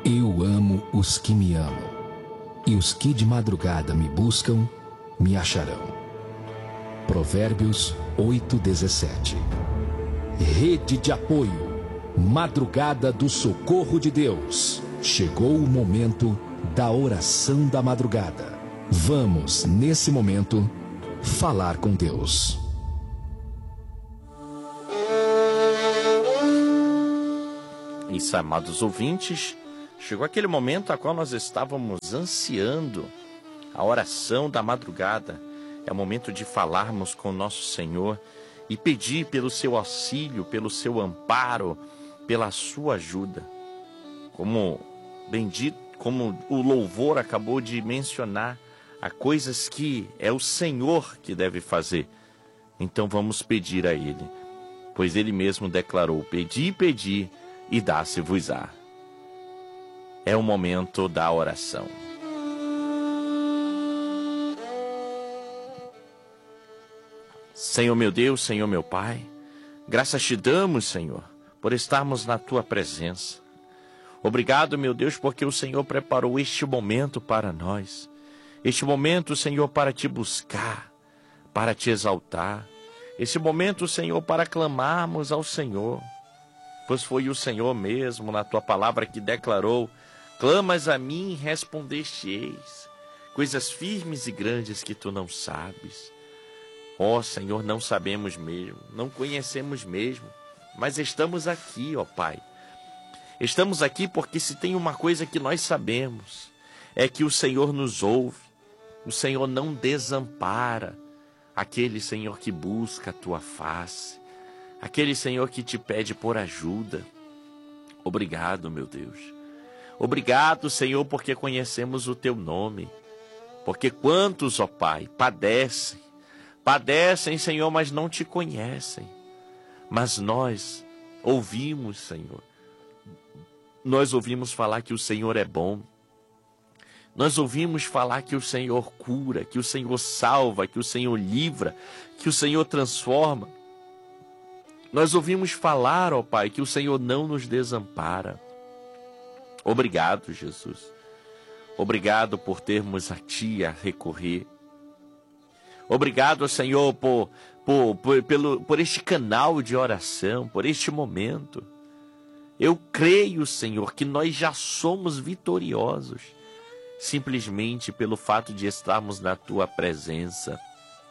Eu amo os que me amam, e os que de madrugada me buscam, me acharão. Provérbios 8:17. Rede de apoio, madrugada do socorro de Deus. Chegou o momento da oração da madrugada. Vamos, nesse momento, falar com Deus. Isso, amados ouvintes, chegou aquele momento a qual nós estávamos ansiando, a oração da madrugada. É o momento de falarmos com o nosso Senhor e pedir pelo seu auxílio, pelo seu amparo, pela sua ajuda. Como o louvor acabou de mencionar, há coisas que é o Senhor que deve fazer. Então vamos pedir a Ele, pois Ele mesmo declarou: pedi, pedi, e dá-se-vos-á. É o momento da oração. Senhor meu Deus, Senhor meu Pai, graças te damos, Senhor, por estarmos na Tua presença. Obrigado, meu Deus, porque o Senhor preparou este momento para nós. Este momento, Senhor, para te buscar, para te exaltar. Este momento, Senhor, para clamarmos ao Senhor. Pois foi o Senhor mesmo, na Tua palavra, que declarou: clamas a mim e respondeste-eis, coisas firmes e grandes que Tu não sabes. Ó Senhor, não sabemos mesmo, não conhecemos mesmo, mas estamos aqui, ó Pai. Estamos aqui porque se tem uma coisa que nós sabemos, é que o Senhor nos ouve, o Senhor não desampara aquele, Senhor, que busca a Tua face, aquele, Senhor, que te pede por ajuda. Obrigado, meu Deus. Obrigado, Senhor, porque conhecemos o Teu nome. Porque quantos, ó Pai, padecem, Senhor, mas não Te conhecem. Mas nós ouvimos, Senhor. Nós ouvimos falar que o Senhor é bom. Nós ouvimos falar que o Senhor cura, que o Senhor salva, que o Senhor livra, que o Senhor transforma. Nós ouvimos falar, ó Pai, que o Senhor não nos desampara. Obrigado, Jesus. Obrigado por termos a Ti a recorrer. Obrigado, Senhor, por este canal de oração, por este momento. Eu creio, Senhor, que nós já somos vitoriosos, simplesmente pelo fato de estarmos na Tua presença.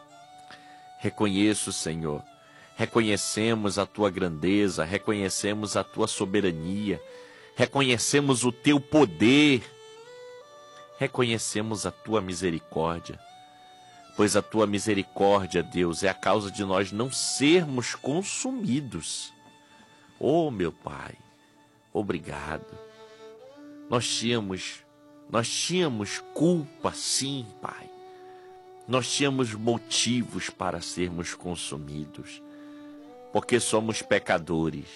Reconheço, Senhor, reconhecemos a Tua grandeza, reconhecemos a Tua soberania, reconhecemos o Teu poder, reconhecemos a Tua misericórdia, pois a Tua misericórdia, Deus, é a causa de nós não sermos consumidos. Oh, meu Pai, obrigado. Nós tínhamos culpa, sim, Pai. Nós tínhamos motivos para sermos consumidos, porque somos pecadores,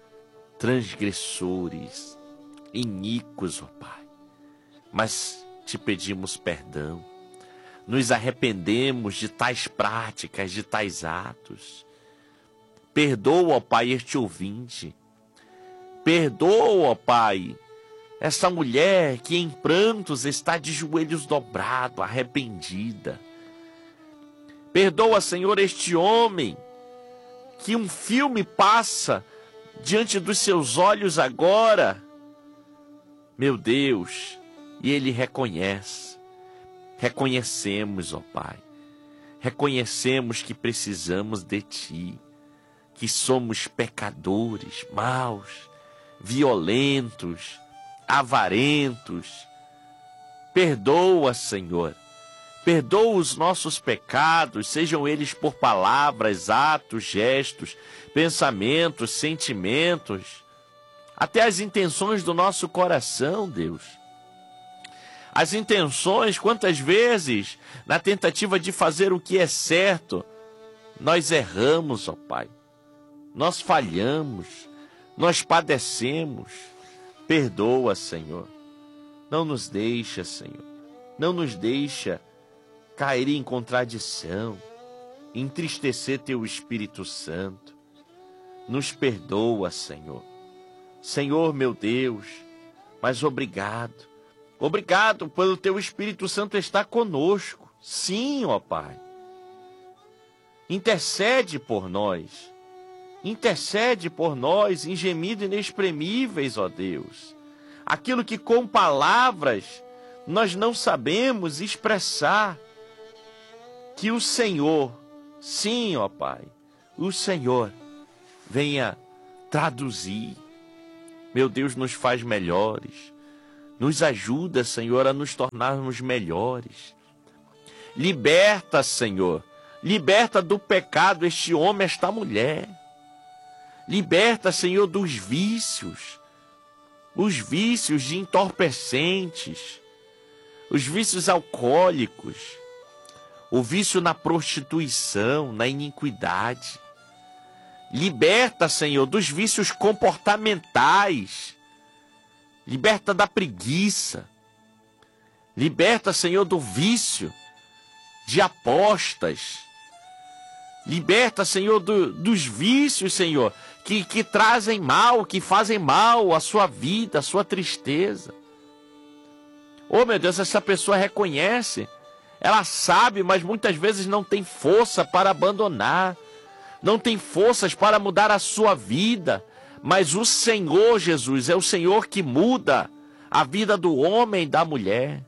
transgressores, iníquos, ó Pai. Mas Te pedimos perdão. Nos arrependemos de tais práticas, de tais atos. Perdoa, ó Pai, este ouvinte. Perdoa, ó Pai, esta mulher que em prantos está de joelhos dobrados, arrependida. Perdoa, Senhor, este homem que um filme passa diante dos seus olhos agora. Meu Deus, e ele reconhece. Reconhecemos, ó Pai, reconhecemos que precisamos de Ti, que somos pecadores, maus, violentos, avarentos. Perdoa, Senhor, perdoa os nossos pecados, sejam eles por palavras, atos, gestos, pensamentos, sentimentos, até as intenções do nosso coração, Deus. As intenções, quantas vezes, na tentativa de fazer o que é certo, nós erramos, ó Pai. Nós falhamos, nós padecemos. Perdoa, Senhor. Não nos deixa, Senhor. Não nos deixa cair em contradição, entristecer Teu Espírito Santo. Nos perdoa, Senhor. Senhor, meu Deus, Mas obrigado. Obrigado pelo teu Espírito Santo estar conosco. Sim, ó Pai. Intercede por nós. Intercede por nós em gemidos inexprimíveis, ó Deus. Aquilo que com palavras nós não sabemos expressar. Que o Senhor, sim, ó Pai, o Senhor venha traduzir. Meu Deus, nos faz melhores. Nos ajuda, Senhor, a nos tornarmos melhores. Liberta, Senhor. Liberta do pecado este homem, esta mulher. Liberta, Senhor, dos vícios. Os vícios de entorpecentes. Os vícios alcoólicos. O vício na prostituição, na iniquidade. Liberta, Senhor, dos vícios comportamentais. Liberta da preguiça. Liberta, Senhor, do vício de apostas. Liberta, Senhor, dos vícios, Senhor, que trazem mal, que fazem mal à sua vida, à sua tristeza. Oh, meu Deus, essa pessoa reconhece. Ela sabe, mas muitas vezes não tem força para abandonar. Não tem forças para mudar a sua vida. Mas o Senhor Jesus é o Senhor que muda a vida do homem e da mulher.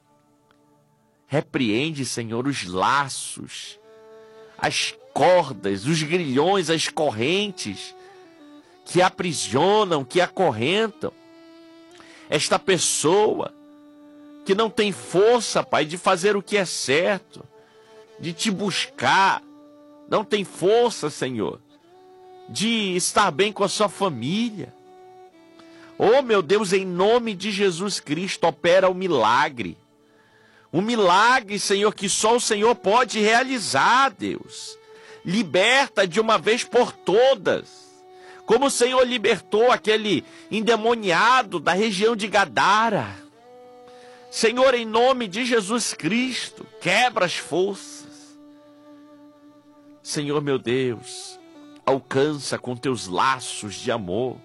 Repreende, Senhor, os laços, as cordas, os grilhões, as correntes que aprisionam, que acorrentam esta pessoa que não tem força, Pai, de fazer o que é certo, de te buscar. Não tem força, Senhor, de estar bem com a sua família. Oh, meu Deus, em nome de Jesus Cristo, opera o milagre. Um milagre, Senhor, que só o Senhor pode realizar, Deus. Liberta de uma vez por todas. Como o Senhor libertou aquele endemoniado da região de Gadara. Senhor, em nome de Jesus Cristo, quebra as forças. Senhor, meu Deus, alcança com teus laços de amor,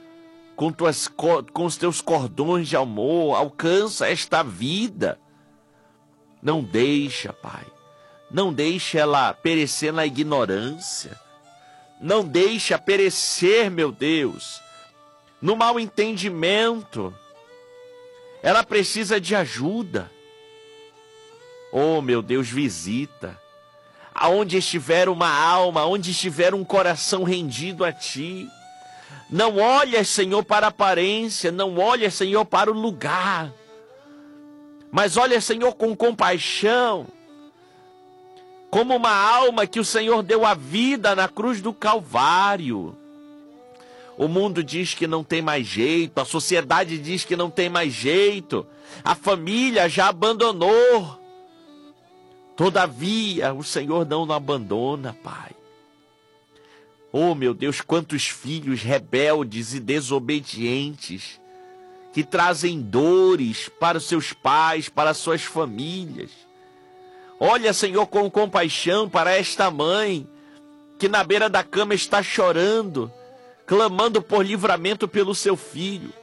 com os teus cordões de amor, alcança esta vida. Não deixa, Pai, não deixa ela perecer na ignorância. Não deixa perecer, meu Deus, no mau entendimento. Ela precisa de ajuda. Oh, meu Deus, visita. Aonde estiver uma alma, onde estiver um coração rendido a Ti. Não olha, Senhor, para a aparência, não olha, Senhor, para o lugar. Mas olha, Senhor, com compaixão. Como uma alma que o Senhor deu a vida na cruz do Calvário. O mundo diz que não tem mais jeito, a sociedade diz que não tem mais jeito, a família já abandonou. Todavia, o Senhor não nos abandona, Pai. Oh, meu Deus, quantos filhos rebeldes e desobedientes, que trazem dores para os seus pais, para as suas famílias. Olha, Senhor, com compaixão para esta mãe, que na beira da cama está chorando, clamando por livramento pelo seu filho,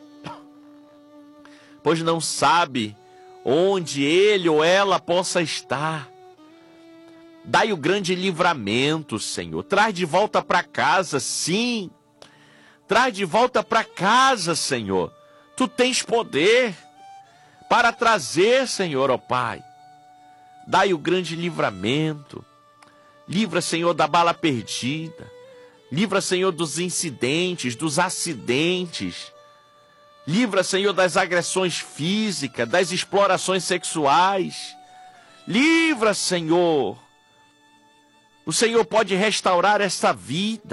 pois não sabe onde ele ou ela possa estar. Dai o grande livramento, Senhor. Traz de volta para casa, sim. Traz de volta para casa, Senhor. Tu tens poder para trazer, Senhor, ó Pai. Dai o grande livramento. Livra, Senhor, da bala perdida. Livra, Senhor, dos incidentes, dos acidentes. Livra, Senhor, das agressões físicas, das explorações sexuais. Livra, Senhor. O Senhor pode restaurar esta vida.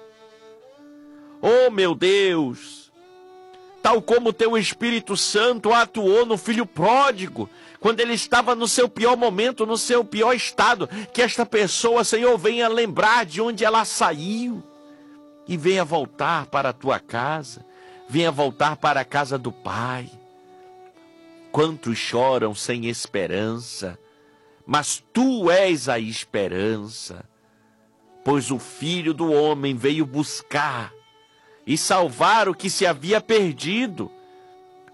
Oh, meu Deus. Tal como o teu Espírito Santo atuou no filho pródigo, quando ele estava no seu pior momento, no seu pior estado, que esta pessoa, Senhor, venha lembrar de onde ela saiu e venha voltar para a tua casa, venha voltar para a casa do Pai. Quantos choram sem esperança, mas tu és a esperança, pois o Filho do Homem veio buscar e salvar o que se havia perdido.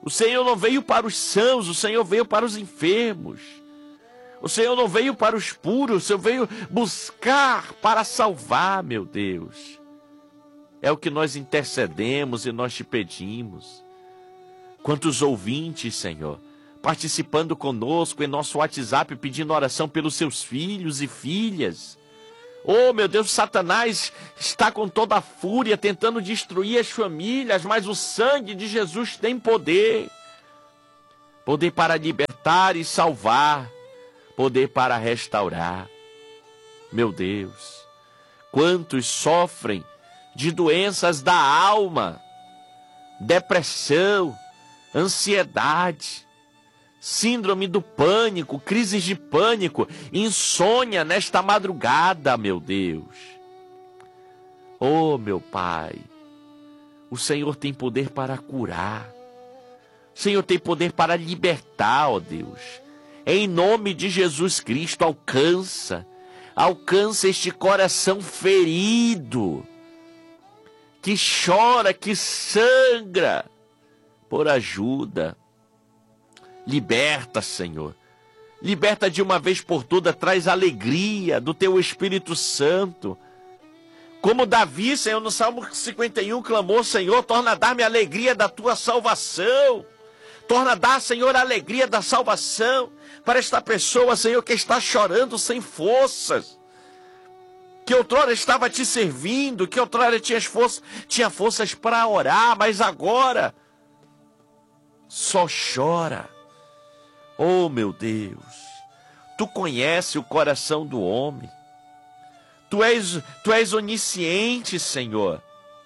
O Senhor não veio para os sãos, o Senhor veio para os enfermos. O Senhor não veio para os puros, o Senhor veio buscar para salvar, meu Deus. É o que nós intercedemos e nós te pedimos. Quantos ouvintes, Senhor, participando conosco em nosso WhatsApp, pedindo oração pelos seus filhos e filhas. Oh, meu Deus, Satanás está com toda a fúria tentando destruir as famílias, mas o sangue de Jesus tem poder. Poder para libertar e salvar. Poder para restaurar. Meu Deus, quantos sofrem de doenças da alma, depressão, ansiedade, síndrome do pânico, crises de pânico, insônia nesta madrugada, meu Deus. Oh, meu Pai, o Senhor tem poder para curar. O Senhor tem poder para libertar, ó Deus. Em nome de Jesus Cristo, alcança este coração ferido, que chora, que sangra por ajuda. Liberta, Senhor. Liberta de uma vez por todas, traz alegria do teu Espírito Santo. Como Davi, Senhor, no Salmo 51, clamou, Senhor, torna a dar-me a alegria da tua salvação. Torna a dar, Senhor, a alegria da salvação para esta pessoa, Senhor, que está chorando sem forças. Que outrora estava te servindo, que outrora tinha forças para orar, mas agora só chora. Oh, meu Deus, tu conheces o coração do homem. Tu és onisciente, Senhor.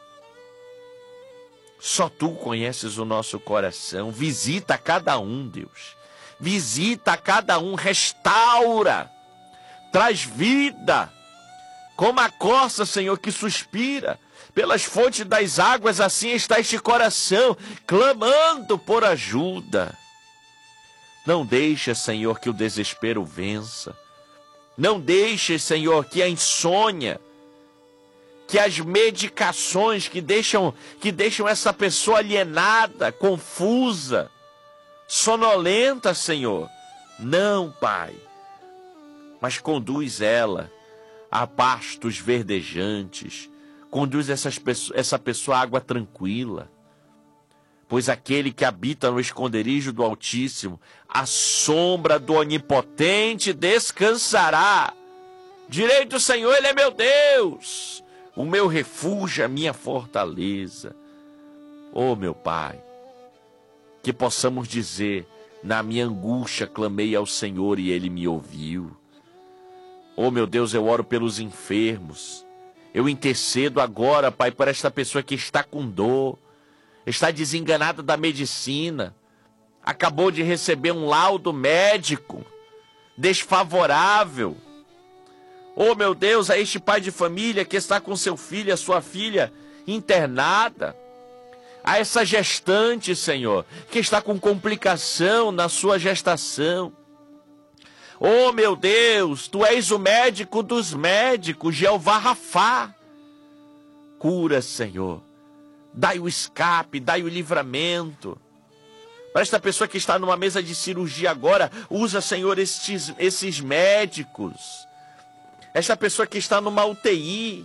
Só tu conheces o nosso coração. Visita cada um, Deus. Visita cada um, restaura, traz vida. Como a corça, Senhor, que suspira pelas fontes das águas, assim está este coração, clamando por ajuda. Não deixa, Senhor, que o desespero vença. Não deixe, Senhor, que a insônia, que as medicações que deixam essa pessoa alienada, confusa, sonolenta, Senhor. Não, Pai, mas conduz ela a pastos verdejantes, conduz essa pessoa à água tranquila, pois aquele que habita no esconderijo do Altíssimo, a sombra do Onipotente descansará. Direi do Senhor, Ele é meu Deus, o meu refúgio, a minha fortaleza. Oh, meu Pai, que possamos dizer, na minha angústia clamei ao Senhor e Ele me ouviu. Oh, meu Deus, eu oro pelos enfermos. Eu intercedo agora, Pai, por esta pessoa que está com dor, está desenganada da medicina, acabou de receber um laudo médico desfavorável. Oh, meu Deus, a este pai de família que está com seu filho, a sua filha internada, a essa gestante, Senhor, que está com complicação na sua gestação. Oh, meu Deus, tu és o médico dos médicos, Jeová Rafá. Cura, Senhor. Dai o escape, dai o livramento. Para esta pessoa que está numa mesa de cirurgia agora, usa, Senhor, esses médicos. Esta pessoa que está numa UTI,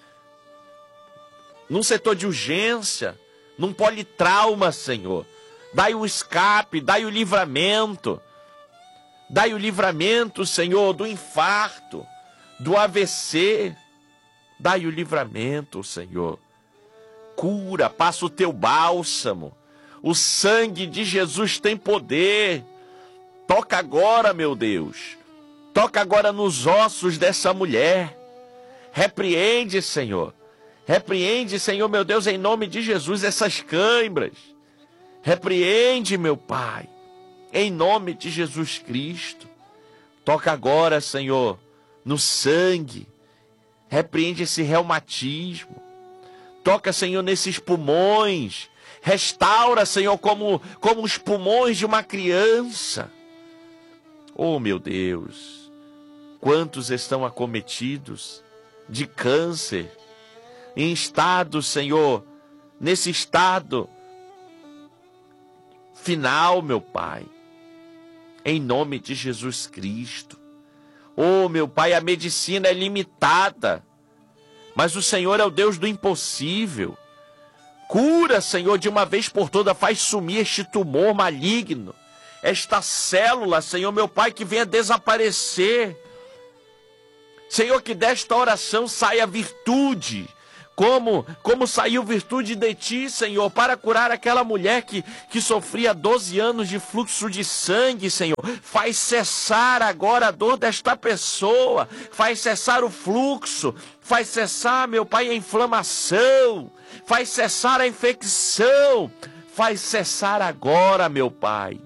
num setor de urgência, num politrauma, Senhor. Dai o escape, dai o livramento. Dai o livramento, Senhor, do infarto, do AVC. Dai o livramento, Senhor. Cura, passa o teu bálsamo. O sangue de Jesus tem poder. Toca agora, meu Deus. Toca agora nos ossos dessa mulher. Repreende, Senhor. Repreende, Senhor, meu Deus, em nome de Jesus, essas câimbras. Repreende, meu Pai, em nome de Jesus Cristo. Toca agora, Senhor, no sangue. Repreende esse reumatismo. Toca, Senhor, nesses pulmões. Restaura, Senhor, como os pulmões de uma criança. Oh, meu Deus, quantos estão acometidos de câncer, em estado, Senhor, nesse estado final, meu Pai. Em nome de Jesus Cristo. Oh, meu Pai, a medicina é limitada, mas o Senhor é o Deus do impossível. Cura, Senhor, de uma vez por todas, faz sumir este tumor maligno, esta célula, Senhor, meu Pai, que venha desaparecer. Senhor, que desta oração saia virtude, como saiu virtude de Ti, Senhor, para curar aquela mulher que sofria 12 anos de fluxo de sangue, Senhor. Faz cessar agora a dor desta pessoa, faz cessar o fluxo, faz cessar, meu Pai, a inflamação, faz cessar a infecção, faz cessar agora, meu Pai.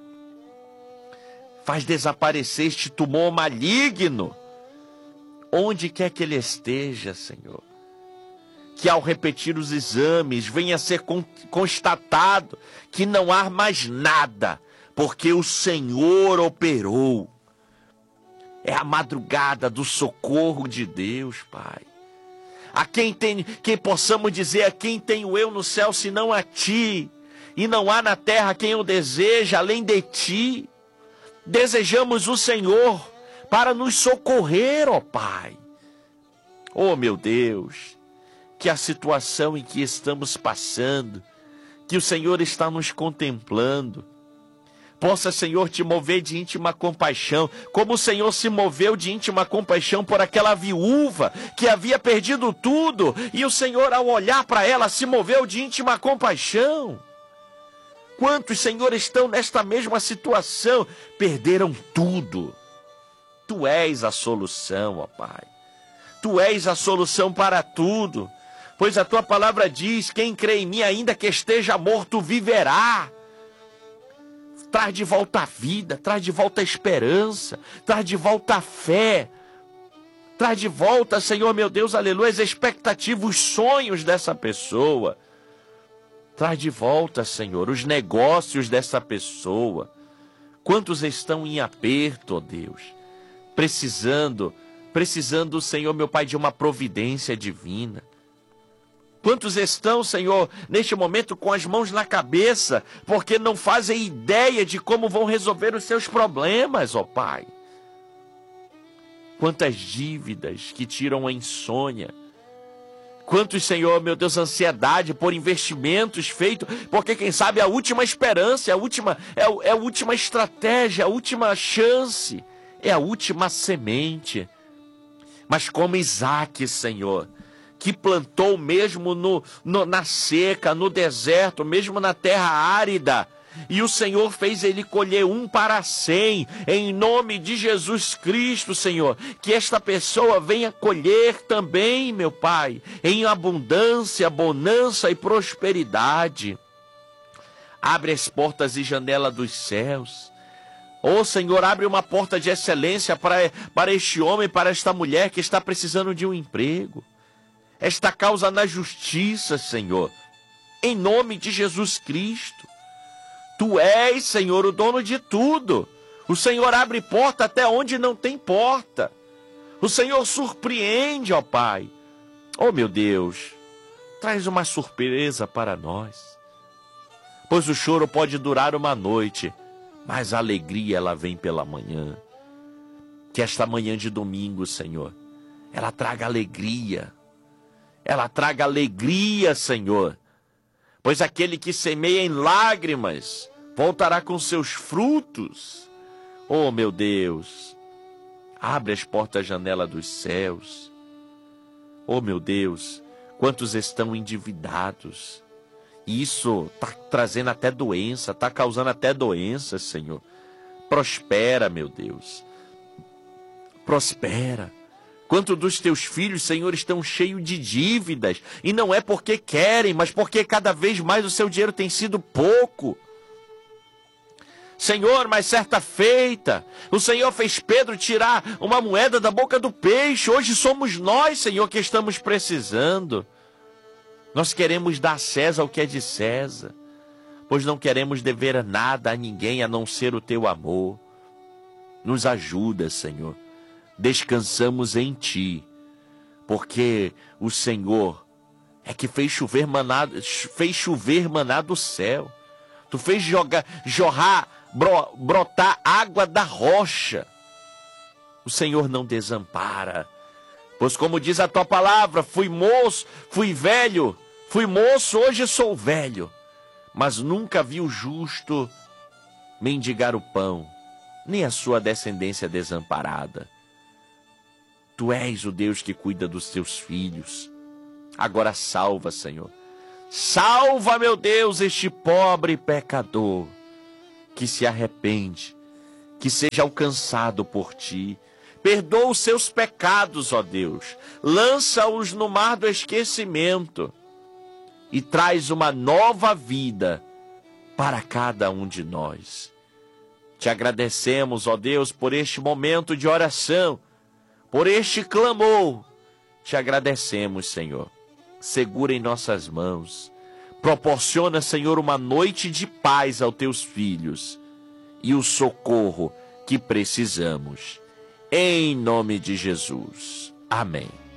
Faz desaparecer este tumor maligno, onde quer que ele esteja, Senhor. Que ao repetir os exames venha a ser constatado que não há mais nada, porque o Senhor operou. É a madrugada do socorro de Deus, Pai. A quem possamos dizer, a quem tenho eu no céu, senão a Ti, e não há na terra quem eu deseja, além de Ti. Desejamos o Senhor para nos socorrer, ó Pai. Oh, meu Deus, que a situação em que estamos passando, que o Senhor está nos contemplando, possa, Senhor, te mover de íntima compaixão, como o Senhor se moveu de íntima compaixão por aquela viúva que havia perdido tudo, e o Senhor, ao olhar para ela, se moveu de íntima compaixão. Quantos, Senhor, estão nesta mesma situação, perderam tudo. Tu és a solução, ó Pai. Tu és a solução para tudo. Pois a Tua palavra diz, quem crê em mim, ainda que esteja morto, viverá. Traz de volta a vida, traz de volta a esperança, traz de volta a fé. Traz de volta, Senhor, meu Deus, aleluia, as expectativas, os sonhos dessa pessoa. Traz de volta, Senhor, os negócios dessa pessoa. Quantos estão em aperto, ó Deus, precisando, Senhor, meu Pai, de uma providência divina. Quantos estão, Senhor, neste momento com as mãos na cabeça, porque não fazem ideia de como vão resolver os seus problemas, ó Pai. Quantas dívidas que tiram a insônia. Quantos, Senhor, meu Deus, ansiedade por investimentos feitos, porque quem sabe a última esperança, é a última estratégia, a última chance, é a última semente. Mas como Isaac, Senhor, que plantou mesmo na seca, no deserto, mesmo na terra árida, e o Senhor fez ele colher 1 para 100, em nome de Jesus Cristo, Senhor, que esta pessoa venha colher também, meu Pai, em abundância, bonança e prosperidade. Abre as portas e janela dos céus. Ô Senhor, abre uma porta de excelência para este homem, para esta mulher que está precisando de um emprego. Esta causa na justiça, Senhor, em nome de Jesus Cristo. Tu és, Senhor, o dono de tudo. O Senhor abre porta até onde não tem porta. O Senhor surpreende, ó Pai. Oh, meu Deus, traz uma surpresa para nós. Pois o choro pode durar uma noite, mas a alegria, ela vem pela manhã. Que esta manhã de domingo, Senhor, ela traga alegria. Ela traga alegria, Senhor. Pois aquele que semeia em lágrimas voltará com seus frutos. Oh, meu Deus, abre as portas janela dos céus. Oh, meu Deus, quantos estão endividados. Isso está trazendo até doença, está causando até doença, Senhor. Prospera, meu Deus. Prospera. Quanto dos teus filhos, Senhor, estão cheios de dívidas, e não é porque querem, mas porque cada vez mais o seu dinheiro tem sido pouco. Senhor, mas certa feita, o Senhor fez Pedro tirar uma moeda da boca do peixe. Hoje somos nós, Senhor, que estamos precisando. Nós queremos dar a César o que é de César, pois não queremos dever nada a ninguém a não ser o teu amor. Nos ajuda, Senhor. Descansamos em Ti, porque o Senhor é que fez chover maná do céu. Tu fez brotar água da rocha. O Senhor não desampara. Pois como diz a tua palavra, fui moço, fui velho, fui moço, hoje sou velho. Mas nunca vi o justo mendigar o pão, nem a sua descendência desamparada. Tu és o Deus que cuida dos teus filhos. Agora salva, Senhor. Salva, meu Deus, este pobre pecador que se arrepende, que seja alcançado por ti. Perdoa os seus pecados, ó Deus. Lança-os no mar do esquecimento e traz uma nova vida para cada um de nós. Te agradecemos, ó Deus, por este momento de oração, por este clamor. Te agradecemos, Senhor. Segura em nossas mãos. Proporciona, Senhor, uma noite de paz aos teus filhos e o socorro que precisamos. Em nome de Jesus. Amém.